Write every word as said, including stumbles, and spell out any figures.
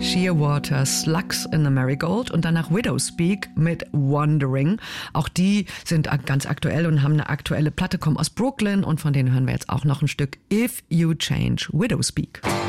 Shearwater, Slugs in the Marigold und danach Widowspeak mit Wandering. Auch die sind ganz aktuell und haben eine aktuelle Platte, kommen aus Brooklyn und von denen hören wir jetzt auch noch ein Stück If You Change, Widowspeak.